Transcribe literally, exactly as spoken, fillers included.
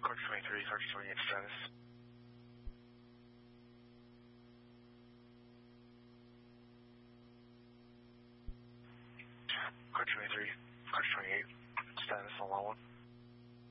Car twenty-three, Car twenty-eight status. Car twenty-three, Car twenty-eight, status on line one.